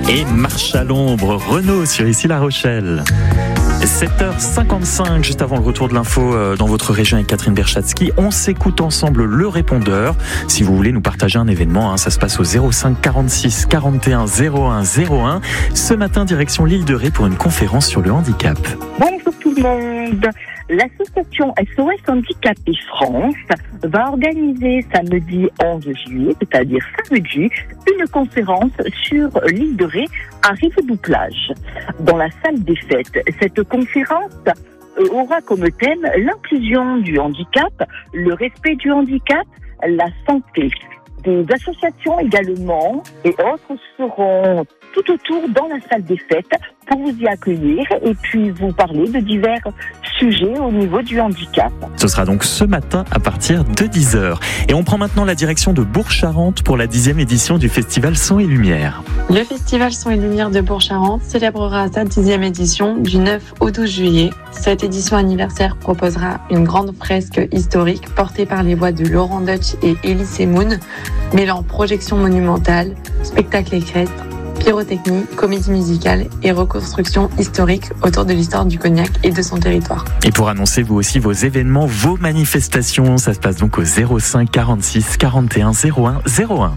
Et marche à l'ombre, Renaud sur Ici La Rochelle. 7h55, juste avant le retour de l'info dans votre région avec Catherine Berchatsky. On s'écoute ensemble le répondeur. Si vous voulez nous partager un événement, ça se passe au 05 46 41 01 01. Ce matin, direction l'île de Ré pour une conférence sur le handicap. Bonjour tout le monde. L'association SOS Handicapé France va organiser samedi 11 juillet, c'est-à-dire samedi, une conférence sur l'île de Ré à Rive-du-Plage. Dans la salle des fêtes, cette conférence aura comme thème l'inclusion du handicap, le respect du handicap, la santé. Des associations également et autres seront tout autour dans la salle des fêtes pour vous y accueillir et puis vous parler de divers sujets au niveau du handicap. Ce sera donc ce matin à partir de 10h. Et on prend maintenant la direction de Bourg-Charentes pour la 10e édition du festival Son et Lumière. Le festival Son et Lumière de Bourg-Charentes célébrera sa 10e édition du 9 au 12 juillet. Cette édition anniversaire proposera une grande fresque historique portée par les voix de Laurent Deutsch et Elie Semoun, mêlant projection monumentale, spectacle équestre, pyrotechnie, comédie musicale et reconstruction historique autour de l'histoire du Cognac et de son territoire. Et pour annoncer vous aussi vos événements, vos manifestations, ça se passe donc au 05 46 41 01 01.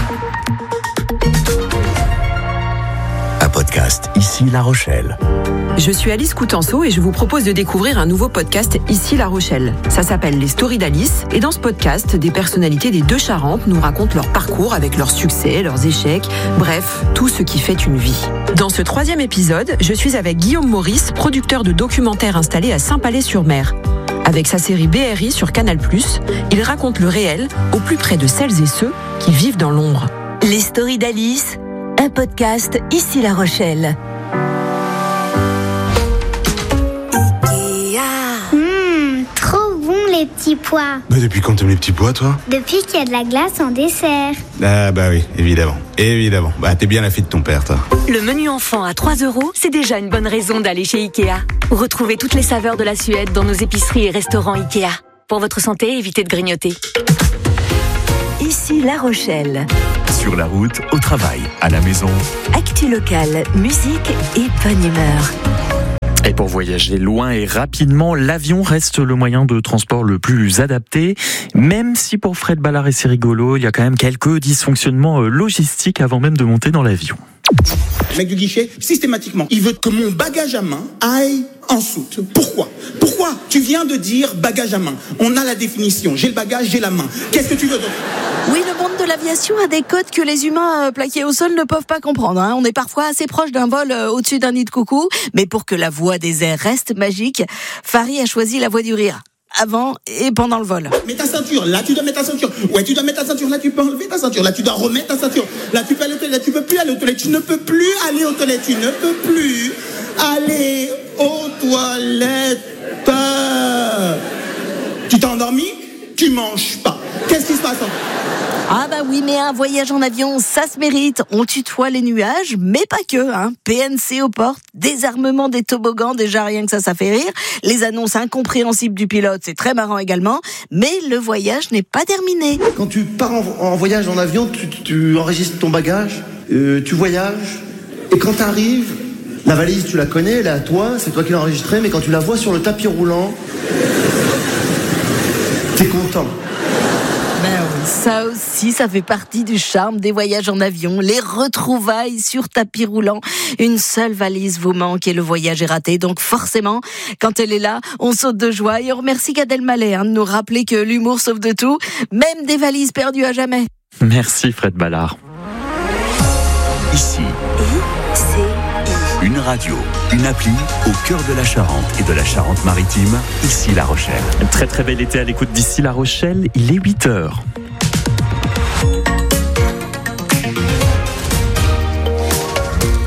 Un podcast Ici La Rochelle. Je suis Alice Coutenceau et je vous propose de découvrir un nouveau podcast Ici La Rochelle. Ça s'appelle Les Stories d'Alice et dans ce podcast, des personnalités des deux Charentes nous racontent leur parcours avec leurs succès, leurs échecs, bref, tout ce qui fait une vie. Dans ce 3e épisode, je suis avec Guillaume Maurice, producteur de documentaires installé à Saint-Palais-sur-Mer. Avec sa série BRI sur Canal+, il raconte le réel au plus près de celles et ceux qui vivent dans l'ombre. Les Stories d'Alice, un podcast Ici La Rochelle. Les petits pois. Depuis quand t'aimes les petits pois, toi? Depuis qu'il y a de la glace en dessert. Ah bah oui, évidemment. T'es bien la fille de ton père, toi. Le menu enfant à 3 €, c'est déjà une bonne raison d'aller chez Ikea. Retrouvez toutes les saveurs de la Suède dans nos épiceries et restaurants Ikea. Pour votre santé, évitez de grignoter. Ici La Rochelle. Sur la route, au travail, à la maison. Actu locale, musique et bonne humeur. Et pour voyager loin et rapidement, l'avion reste le moyen de transport le plus adapté. Même si pour Fred Ballard et c'est rigolo, il y a quand même quelques dysfonctionnements logistiques avant même de monter dans l'avion. Le mec du guichet, systématiquement, il veut que mon bagage à main aille en soute. Pourquoi ? Tu viens de dire bagage à main. On a la définition. J'ai le bagage, j'ai la main. Qu'est-ce que tu veux donc ? Oui, le monde de l'aviation a des codes que les humains plaqués au sol ne peuvent pas comprendre. On est parfois assez proche d'un vol au-dessus d'un nid de coucou. Mais pour que la voix des airs reste magique, Farid a choisi la voix du rire. Avant et pendant le vol. Mets ta ceinture, là tu dois mettre ta ceinture. Ouais, tu dois mettre ta ceinture, là tu peux enlever ta ceinture. Là tu dois remettre ta ceinture. Là tu peux aller aux toilettes, là tu peux plus aller aux toilettes. Tu ne peux plus aller aux toilettes, tu ne peux plus aller aux toilettes. Tu t'es endormi ? Tu manges pas. Qu'est-ce qui se passe ? Ah bah oui, mais un voyage en avion, ça se mérite. On tutoie les nuages, mais pas que. PNC aux portes, désarmement des toboggans, déjà rien que ça fait rire. Les annonces incompréhensibles du pilote, c'est très marrant également. Mais le voyage n'est pas terminé. Quand tu pars en voyage en avion, tu enregistres ton bagage, tu voyages, et quand t'arrives, la valise tu la connais, elle est à toi, c'est toi qui l'as enregistrée, mais quand tu la vois sur le tapis roulant, t'es content. Ça aussi, ça fait partie du charme des voyages en avion. Les retrouvailles sur tapis roulant. Une seule valise vous manque et le voyage est raté. Donc forcément, quand elle est là, on saute de joie. Et on remercie Gad Elmaleh de nous rappeler que l'humour sauve de tout, même des valises perdues à jamais. Merci Fred Ballard. Ici, une radio, une appli au cœur de la Charente et de la Charente-Maritime, Ici La Rochelle. Très très bel été à l'écoute d'Ici La Rochelle, il est 8h.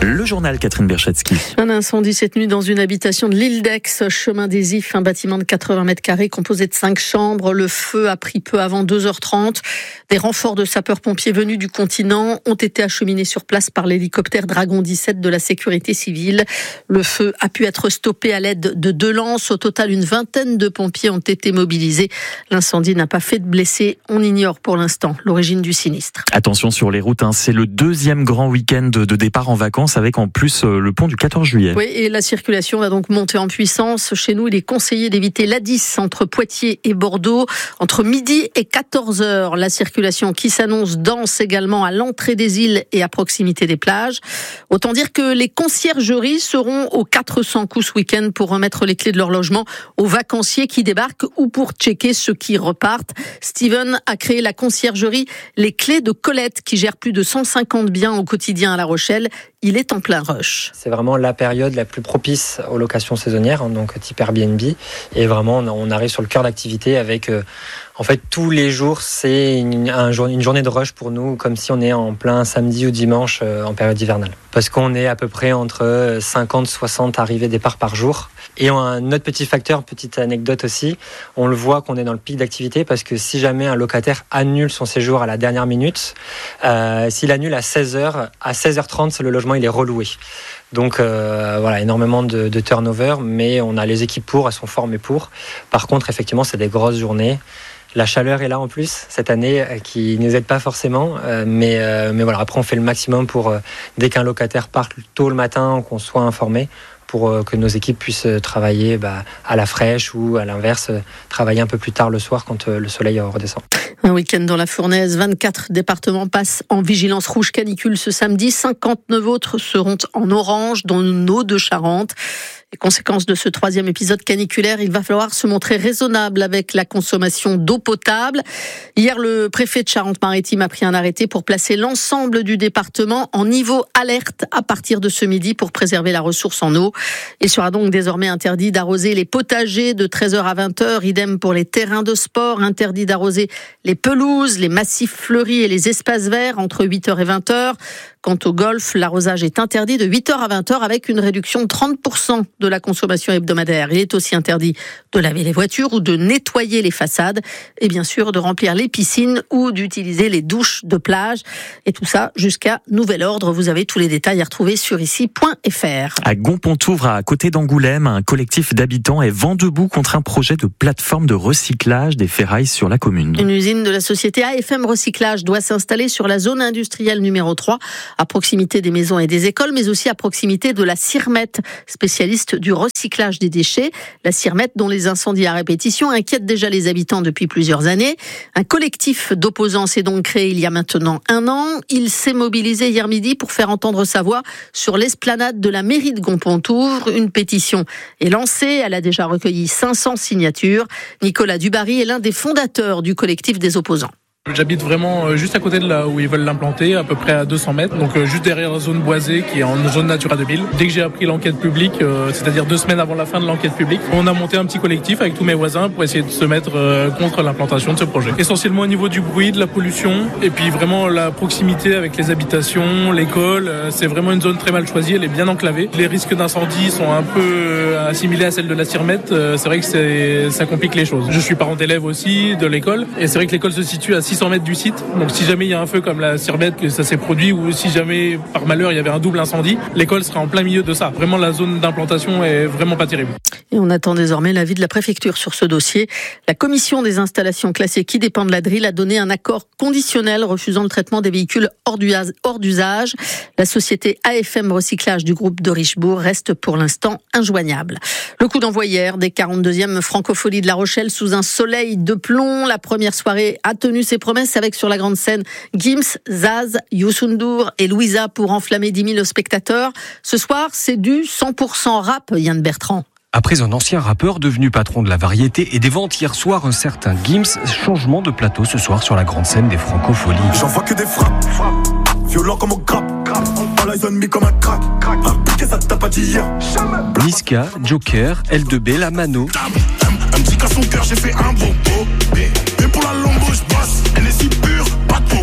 Le journal Catherine Berchatsky. Un incendie cette nuit dans une habitation de l'île d'Aix, chemin des Ifs, un bâtiment de 80 mètres carrés composé de 5 chambres. Le feu a pris peu avant 2h30. Des renforts de sapeurs-pompiers venus du continent ont été acheminés sur place par l'hélicoptère Dragon 17 de la sécurité civile. Le feu a pu être stoppé à l'aide de 2 lances. Au total, une vingtaine de pompiers ont été mobilisés. L'incendie n'a pas fait de blessés. On ignore pour l'instant l'origine du sinistre. Attention sur les routes, c'est le deuxième grand week-end de départ en vacances avec en plus le pont du 14 juillet. Oui, et la circulation va donc monter en puissance. Chez nous, il est conseillé d'éviter l'A10 entre Poitiers et Bordeaux entre midi et 14h. La circulation qui s'annonce dense également à l'entrée des îles et à proximité des plages. Autant dire que les conciergeries seront aux 400 coups ce week-end pour remettre les clés de leur logement aux vacanciers qui débarquent ou pour checker ceux qui repartent. Steven a créé la conciergerie Les Clés de Colette qui gère plus de 150 biens au quotidien à La Rochelle. Il est en plein rush. C'est vraiment la période la plus propice aux locations saisonnières, donc type Airbnb. Et vraiment, on arrive sur le cœur d'activité avec... En fait, tous les jours, c'est une journée de rush pour nous, comme si on est en plein samedi ou dimanche en période hivernale. Parce qu'on est à peu près entre 50-60 arrivées-départs par jour. Et un autre petit facteur, petite anecdote aussi, on le voit qu'on est dans le pic d'activité parce que si jamais un locataire annule son séjour à la dernière minute, s'il annule à 16h, à 16h30, le logement il est reloué. Donc voilà, énormément de turnover, mais on a les équipes elles sont formées pour. Par contre, effectivement, c'est des grosses journées. La chaleur est là en plus cette année qui ne nous aide pas forcément, mais voilà. Après, on fait le maximum pour dès qu'un locataire part tôt le matin, qu'on soit informé pour que nos équipes puissent travailler à la fraîche ou à l'inverse travailler un peu plus tard le soir quand le soleil redescend. Un week-end dans la fournaise, 24 départements passent en vigilance rouge canicule ce samedi, 59 autres seront en orange, dont nos de Charente. Les conséquences de ce 3e épisode caniculaire, il va falloir se montrer raisonnable avec la consommation d'eau potable. Hier, le préfet de Charente-Maritime a pris un arrêté pour placer l'ensemble du département en niveau alerte à partir de ce midi pour préserver la ressource en eau. Il sera donc désormais interdit d'arroser les potagers de 13h à 20h, idem pour les terrains de sport, interdit d'arroser les pelouses, les massifs fleuris et les espaces verts entre 8h et 20h. Quant au golf, l'arrosage est interdit de 8h à 20h avec une réduction de 30% de la consommation hebdomadaire. Il est aussi interdit de laver les voitures ou de nettoyer les façades et bien sûr de remplir les piscines ou d'utiliser les douches de plage. Et tout ça jusqu'à nouvel ordre. Vous avez tous les détails à retrouver sur ici.fr. À Gonpontouvre, à côté d'Angoulême, un collectif d'habitants est vent debout contre un projet de plateforme de recyclage des ferrailles sur la commune. Une usine de la société AFM Recyclage doit s'installer sur la zone industrielle numéro 3, à proximité des maisons et des écoles, mais aussi à proximité de la CIRMET, spécialiste du recyclage des déchets. La CIRMET, dont les incendies à répétition inquiètent déjà les habitants depuis plusieurs années. Un collectif d'opposants s'est donc créé il y a maintenant 1 an. Il s'est mobilisé hier midi pour faire entendre sa voix sur l'esplanade de la mairie de Gonpontouvre. Une pétition est lancée. Elle a déjà recueilli 500 signatures. Nicolas Dubarry est l'un des fondateurs du collectif des opposants. J'habite vraiment juste à côté de là où ils veulent l'implanter, à peu près à 200 mètres, donc juste derrière la zone boisée qui est en zone Natura 2000. Dès que j'ai appris l'enquête publique, c'est-à-dire 2 semaines avant la fin de l'enquête publique, on a monté un petit collectif avec tous mes voisins pour essayer de se mettre contre l'implantation de ce projet. Essentiellement au niveau du bruit, de la pollution, et puis vraiment la proximité avec les habitations, l'école. C'est vraiment une zone très mal choisie, elle est bien enclavée. Les risques d'incendie sont un peu assimilés à celles de la CIRMET. C'est vrai que ça complique les choses. Je suis parent d'élève aussi de l'école, et c'est vrai que l'école se situe à 600 mètres du site. Donc si jamais il y a un feu comme la CIRMET, que ça s'est produit, ou si jamais par malheur il y avait un double incendie, l'école sera en plein milieu de ça. Vraiment la zone d'implantation est vraiment pas terrible. Et on attend désormais l'avis de la préfecture sur ce dossier. La commission des installations classées qui dépend de la DRIL a donné un accord conditionnel refusant le traitement des véhicules hors d'usage. La société AFM Recyclage du groupe de Richebourg reste pour l'instant injoignable. Le coup d'envoi hier des 42e Francopholies de La Rochelle sous un soleil de plomb. La première soirée a tenu ses promesses avec sur la grande scène Gims, Zaz, Youssou N'Dour et Louisa pour enflammer 10 000 spectateurs. Ce soir, c'est du 100% rap, Yann Bertrand. Après un ancien rappeur devenu patron de la variété et des ventes hier soir, un certain Gims, changement de plateau ce soir sur la grande scène des Francopholies. J'en vois que des frappes, violent comme au grappe, dans la zone mis comme un crack, un piqué ça t'a pas dit hier. Niska, Joker, L2B, La Mano. Un petit qu'à son cœur j'ai fait un bobo, et pour la longo je bosse, elle est si pure, pas de popo.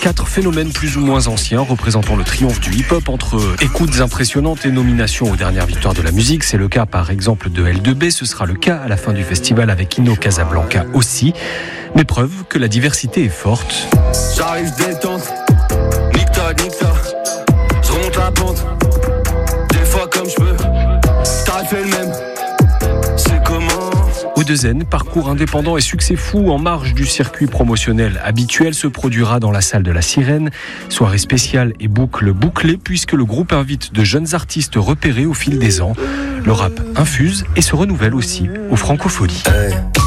4 phénomènes plus ou moins anciens représentant le triomphe du hip-hop entre écoutes impressionnantes et nominations aux dernières victoires de la musique. C'est le cas par exemple de L2B, ce sera le cas à la fin du festival avec Inno Casablanca aussi. Mais preuve que la diversité est forte. J'arrive détente, nique-toi, je remonte la pente, des fois comme je peux, t'as fait le même, c'est comment. O2N, parcours indépendant et succès fou en marge du circuit promotionnel habituel, se produira dans la salle de la Sirène. Soirée spéciale et boucle bouclée puisque le groupe invite de jeunes artistes repérés au fil des ans. Le rap infuse et se renouvelle aussi aux Francopholies.